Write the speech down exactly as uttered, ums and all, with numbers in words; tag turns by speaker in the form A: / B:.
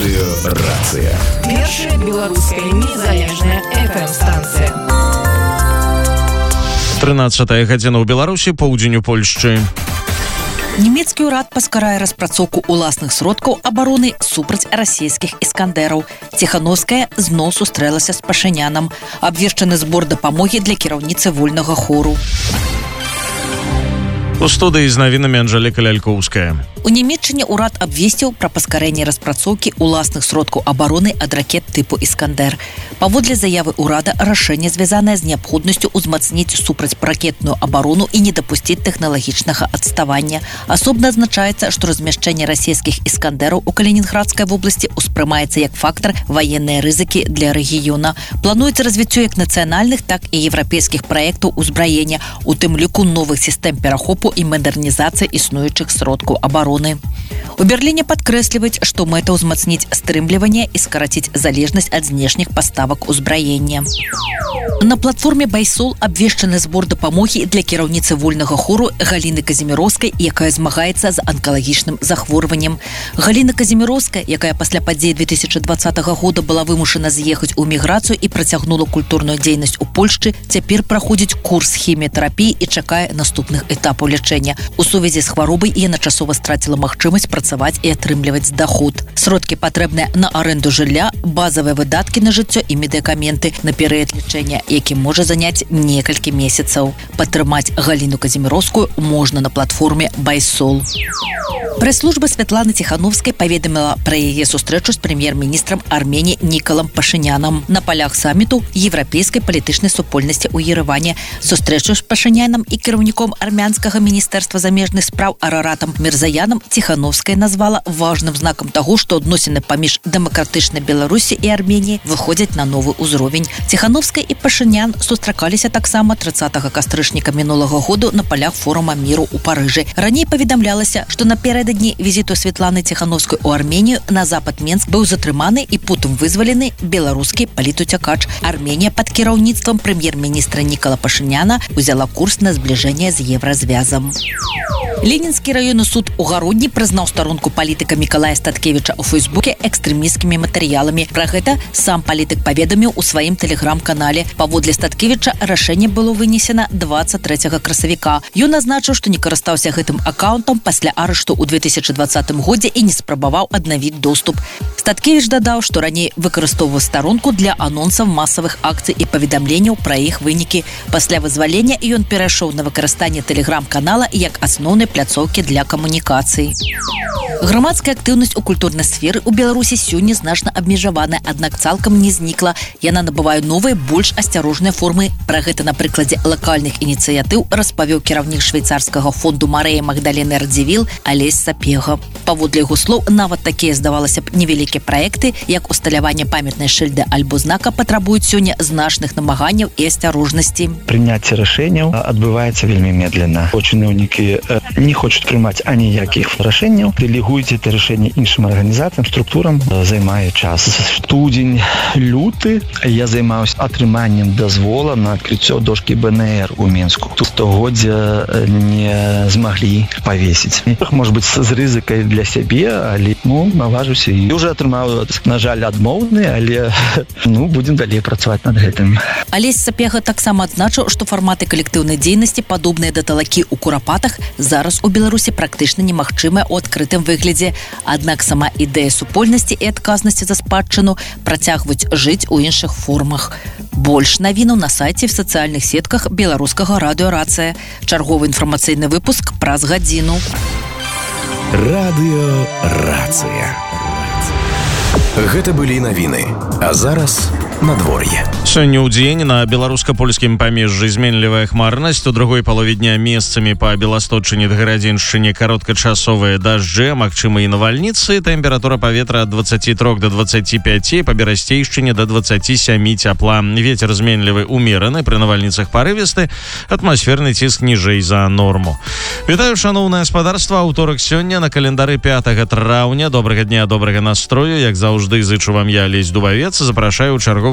A: Радыёрацыя.
B: Першая беларуская незалежная эф эм-станцыя.
C: трынаццатая гадзіна ў Беларусі, поўдзень у Польшчы.
D: Нямецкі ўрад паскарае распрацоўку ўласных сродкаў абароны супраць расійскіх іскандэраў. Ціхановская зноў сустрэлася з Пашынянам. Абвешчаны збор дапамогі для кіраўніцы вольнага хору.
C: У студыі з навінамі Анжэліка Лялькоўская.
D: У Нямецчыне ўрад абвесціў пра паскарэнне распрацоўкі ўласных сродкаў абароны ад ракет тыпу «Іскандэр». Паводле заявы ўрада, рашэнне звязанае з неабходнасцю ўзмацніць супрацьракетную абарону і не дапусціць тэхналагічнага адставання. Асобна адзначаецца, што размяшчэнне расійскіх «Іскандэраў» у Калінінградскай вобласці ўспрымаецца як фактар ваенныя рызыкі для рэгіёна. Плануецца развіццё як нацыянальных, так і еўрапейскіх праектаў узбраення, у тым ліку новых сістэм перахопу і мадэрнізацыі існуючых сродкаў абароны. У Берліне падкрэсліваюць, што мэта ўзмацніць стрымліванне і скараціць залежнасць ад знешніх паставак узбраення. На платформе «Байсол» абвешчаны збор дапамогі для кіраўніцы вольнага хору Галіны Казіміроўскай, якая змагаецца з анкалагічным захворваннем. Галіна Казіміроўская, якая пасля падзей две тысячы дваццатага года была вымушана з'ехаць у міграцыю і працягнула культурную дзейнасць у Польшчы, цяпер праходзіць курс хіміятэрапіі і чакае наступных этапаў лячэння. У сувязі з хваробай яна часова страціла магчымасць працаваць і атрымліваць доход. Сродкі патрэбныя на арэнду жылля, базавыя выдаткі на жыццё і медыкаменты на перыяд лячэння, які можа заняць некалькі месяцаў. Падтрымаць Галіну Казіміроўскую можна на платформе «Байсол». Прэс-служба Святланы Ціхановскай паведаміла пра яе сустрэчу з прэм'ер-міністрам Арменіі Нікалам Пашынянам на палях саміту еўрапейскай палітычнай супольнасці ў Ерэване. Сустрэчу з Пашынянам і кіраўніком армянскага міністэрства замежных спраў Араратам Мірзаянам Ціхановская назвала важным знакам таго, што адносіны паміж дэмакратычнай Беларусі і Арменіяй выходзяць на новы ўзровень. Ціхановская і Пашынян сустракаліся таксама трыццатага кастрычніка мінулага году на палях форума міру ў Парыжы. Раней паведамлялася, што напярэдадні візіту Святланы Ціхановскай у Арменію на запад Менск быў затрыманы і потым вызвалены беларускі палітуцякач. Арменія пад кіраўніцтвам прэм'ер-міністра Нікала Пашыняна узяла курс на збліжэнне з еўразвязам. Ленінскі раённы суд у Гародні прызнаў старонку палітыка Мікалая Статкевіча ў Фейсбуке экстрэмісцкімі матэрыяламі. Пра гэта сам палітык паведаміў у сваім тэлеграм-канале. Паводле Статкевіча рашэнне было вынесена дваццаць трэцяга красавіка. Ён азначыў, што не карыстаўся гэтым акаунтам пасля арышту ў две тысячы дваццатым годзе і не спрабаваў аднавіць доступ. Статкевіч дадаў, што раней выкарыстоўваў старонку для анонсаў масавых акцый і паведамленняў пра іх вынікі. Пасля вызвалення ён перайшоў на выкарыстанне тэлеграм-канала як асноўнай пляцоўкі для камунікацый. Грамадская актыўнасць у культурнай сферы ў Беларусі сёння значна абмежаваная, аднак цалкам не знікла. Яна набывае новыя, больш асцярожныя формы. Пра гэта на прыкладзе лакальных ініцыятыў распавёў кіраўнік швейцарскага фонду Марэя Магдалены Радзівіл Алесь Сапега. Паводле яго слоў, нават такія, здавалася б, невялікія праекты, як усталяванне памятнай шыльды альбо знака, патрабуюць сёння значных намаганняў і асцярожнасці.
E: Прыняцце рашэнняў адбываецца вельмі медленно. Чыноўнікі не хочуць прымаць аніякіх рашэнняў, дэлегуюць это рашэнне іншым арганізацыям, структурам, займае час. Студзень, люты я займаўся атрыманнем дазвола на адкрыццё дошкі бэ эн ер у Менску. Тут стагоддзя не змаглі павесіць. Может быть, з рызыкай для сябе, але ну, наважуся і уже атрымаў, на жаль, адмоўны, але ну, будзем далей працаваць над гэтым.
D: Алесь Сапега таксама адзначыў, што фарматы калектыўнай дзейнасці, падобныя да талакі ў курапатах, зараз у Беларусі практычна немагчымая ў адкрытым выглядзе. Аднак сама ідэя супольнасці і адказнасці за спадчыну працягваюць жыць у іншых формах. Больш навінаў на сайце в сацыяльных сетках беларускага радыёрацыя. Чарговы інфармацыйны выпуск праз гадзіну.
A: Радыёрацыя. Гэта былі навіны. А зараз надвор'е.
C: Сёння ў дзень на беларуска-польскім памежжы зменлівая хмарнасць. У другой палове дня месцамі па Беласточчыне ды Гарадзіншчыне кароткачасовыя дажджы, магчыма і навальніцы. Тэмпература паветра ад дваццаці трох да дваццаці пяці, па Берасцейшчыне да дваццаці сямі цяпла. Вецер зменлівы умераны, пры навальніцах парывісты, атмасферны ціск ніжэй за норму. Вітаю, шаноўнае гаспадарства. Аўторак сёння на календары пятага траўня. Добрага дня, добрага настрою. Як заўжды, зычу вам я, Алесь Дубавец, запрашаю ў чарговы